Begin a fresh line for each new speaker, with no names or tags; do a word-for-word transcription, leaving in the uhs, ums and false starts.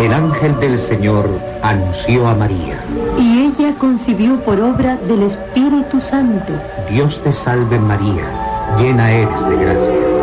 El ángel del Señor anunció a María.
Y ella concibió por obra del Espíritu Santo.
Dios te salve María, llena eres de gracia.